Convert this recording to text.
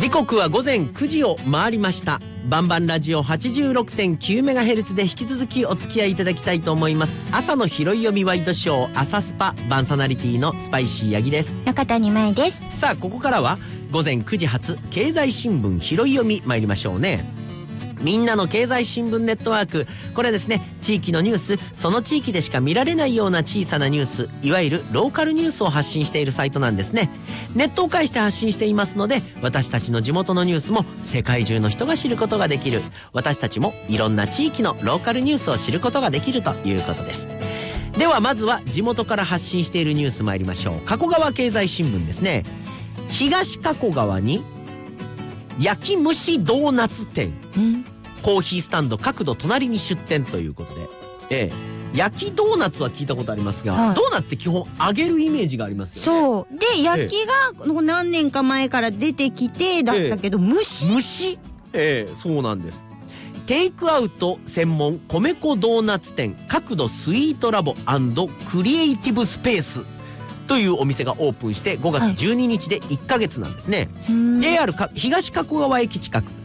時刻は午前9時を回りました。バンバンラジオ 86.9MHz で引き続きお付き合いいただきたいと思います。朝の拾い読みワイドショー朝スパ、パーソナリティのスパイシーヤギです。 中谷舞です。 さあここからは午前9時発経済新聞拾い読み参りましょうね。みんなの経済新聞ネットワーク、これはですね、地域のニュース、その地域でしか見られないような小さなニュース、いわゆるローカルニュースを発信しているサイトなんですね。ネットを介して発信していますので、私たちの地元のニュースも世界中の人が知ることができる。私たちもいろんな地域のローカルニュースを知ることができるということです。ではまずは地元から発信しているニュース参りましょう。加古川経済新聞ですね。東加古川に焼き蒸しドーナツ店、コーヒースタンド角度隣に出店ということで、焼きドーナツは聞いたことありますが、ドーナツって基本揚げるイメージがありますよね。 そうで、焼きが何年か前から出てきてだったけど、蒸し、 そうなんです。テイクアウト専門米粉ドーナツ店角度スイートラボ&クリエイティブスペースというお店がオープンして5月12日で1ヶ月なんですね。JR 東加古川駅近く、